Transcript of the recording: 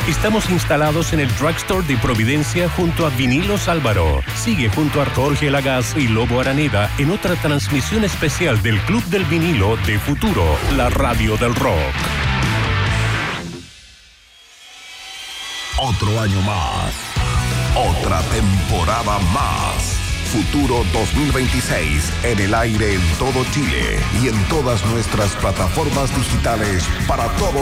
Estamos instalados en el Drugstore de Providencia junto a Vinilos Álvaro. Sigue junto a Jorge Lagaz y Lobo Araneda en otra transmisión especial del Club del Vinilo de Futuro, la radio del rock. Otro año más. Otra temporada más. Futuro 2026 en el aire en todo Chile y en todas nuestras plataformas digitales para todo